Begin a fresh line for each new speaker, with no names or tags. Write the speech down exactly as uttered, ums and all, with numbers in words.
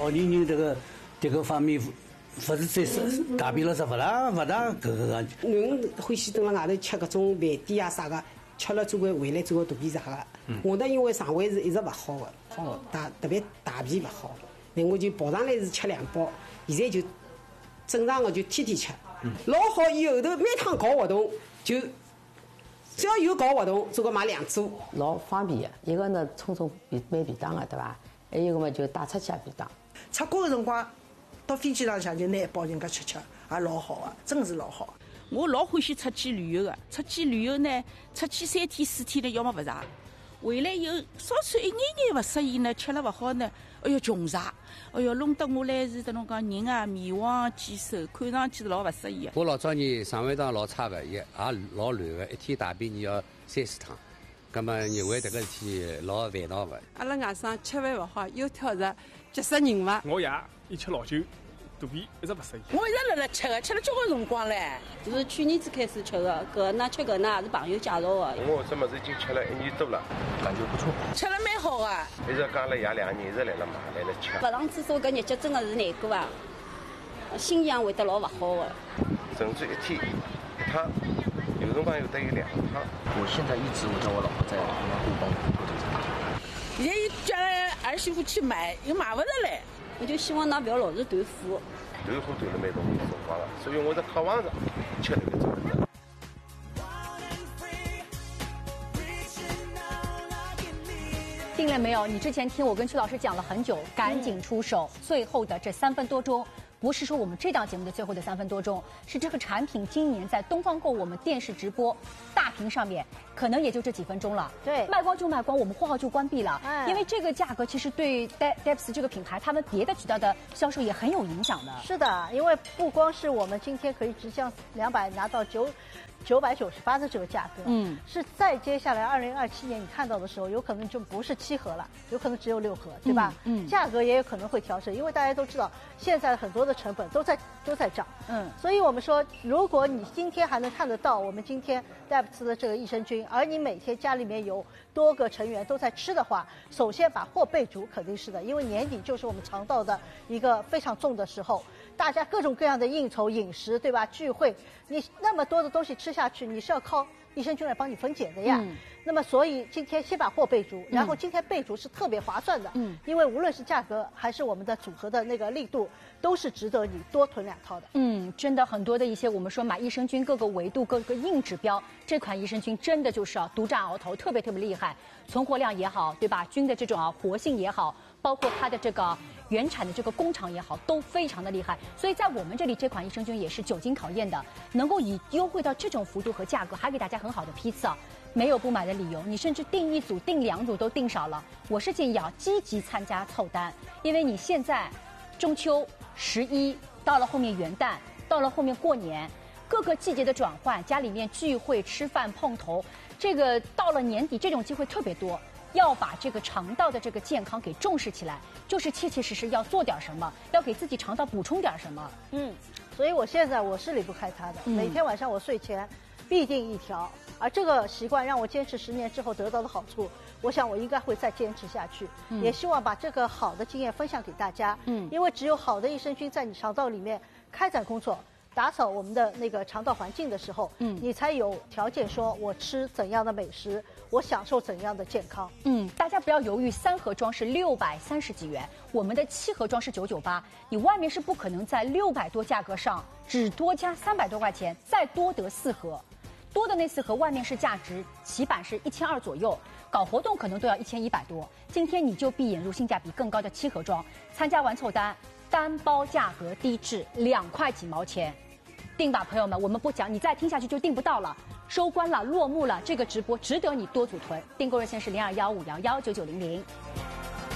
老年人这个这个方面，不是再是改变了是不大不大搿个个。
囡欢喜蹲辣外头吃搿种饭店啊啥个，吃了总归回来做个肚皮胀个。我呢因为肠胃是一直勿好个，好大特别大便勿好，那我就跑上来是吃两包，现在就正常个就天天吃，老好。以后头每趟搞活动就。只要有搞活动，做个买两组，
老方便的。一个呢，冲冲便买便当的，对吧？还有一个嘛，就带出去便当。
出国的辰光，到飞机浪向就拿一包人家吃吃，也老好啊，真是老好。
我老欢喜出去旅游的，出去旅游呢，出去三天四天的，要么不查，回来以后稍稍一眼眼不适应呢，吃了不好呢，哎哟穷查，哎哟弄得我来是这种讲人啊面黄肌瘦，看上去是老不适宜的。
我老早年肠胃道老差的，也也老乱的，一天大便你要三四趟，葛么认为这个事体老烦恼的。
阿拉外甥吃饭不好，又挑食，急死人嘛。
我爷一吃老酒，肚皮一直不适应。
我一直辣辣吃的，吃了交关辰光嘞。
就是去年子开始吃的，搿呢吃搿呢也是朋友介绍的。
我这么子已经吃了一年多了，感觉不错。
吃了蛮好啊。
一直讲了爷两年一直来了买来了吃。
不上厕所搿日脚真的是难过啊，心情会得老勿好的。
甚至一天一趟，有辰光有得有两趟。
我现在一直我叫我老婆在后帮我拖着这。
现在又叫儿媳妇去买，又买不着嘞。
我就希望㑚不要老是断货。
断货断了蛮多辰光了，所以我在渴望着吃那个这个的。
定了没有？你之前听我跟曲老师讲了很久，赶紧出手！嗯、最后的这三分多钟，不是说我们这档节目的最后的三分多钟，是这个产品今年在东方购我们电视直播大屏上面，可能也就这几分钟了。
对，
卖光就卖光，我们货号就关闭了。哎、因为这个价格其实对 Debs 这个品牌，他们别的渠道的销售也很有影响的。
是的，因为不光是我们今天可以直降两百拿到九。九百九十八的这个价格，嗯，是再接下来二零二七年你看到的时候，有可能就不是七盒了，有可能只有六盒，对吧？嗯，嗯价格也有可能会调整，因为大家都知道现在很多的成本都在都在涨，嗯，所以我们说，如果你今天还能看得到我们今天戴普斯的这个益生菌，而你每天家里面有多个成员都在吃的话，首先把货备足肯定是的，因为年底就是我们肠道的一个非常重的时候。大家各种各样的应酬、饮食，对吧？聚会，你那么多的东西吃下去，你是要靠益生菌来帮你分解的呀。嗯、那么，所以今天先把货备足，然后今天备足是特别划算的。嗯，因为无论是价格还是我们的组合的那个力度，都是值得你多囤两套的。
嗯，真的很多的一些我们说买益生菌各个维度、各个硬指标，这款益生菌真的就是啊独占鳌头，特别特别厉害，存活量也好，对吧？菌的这种啊活性也好，包括它的这个。原产的这个工厂也好，都非常的厉害，所以在我们这里这款益生菌也是久经考验的，能够以优惠到这种幅度和价格，还给大家很好的批次啊，没有不买的理由。你甚至订一组、订两组都订少了，我是建议啊积极参加凑单，因为你现在中秋、十一到了后面元旦，到了后面过年，各个季节的转换，家里面聚会、吃饭、碰头，这个到了年底这种机会特别多。要把这个肠道的这个健康给重视起来，就是切切实实要做点什么，要给自己肠道补充点什么。
嗯，所以我现在我是离不开它的，嗯、每天晚上我睡前必定一条，而这个习惯让我坚持十年之后得到的好处，我想我应该会再坚持下去。嗯、也希望把这个好的经验分享给大家。嗯，因为只有好的益生菌在你肠道里面开展工作。打扫我们的那个肠道环境的时候，嗯，你才有条件说我吃怎样的美食，我享受怎样的健康。
嗯，大家不要犹豫，三盒装是六百三十几元，我们的七盒装是九九八，你外面是不可能在六百多价格上只多加三百多块钱，再多得四盒，多的那四盒外面是价值起版是一千二左右，搞活动可能都要一千一百多。今天你就闭眼入性价比更高的七盒装，参加完凑单。单包价格低至两块几毛钱，订吧，朋友们，我们不讲，你再听下去就订不到了，收官了，落幕了，这个直播值得你多组囤。订购热线是零二幺五幺幺九九零零。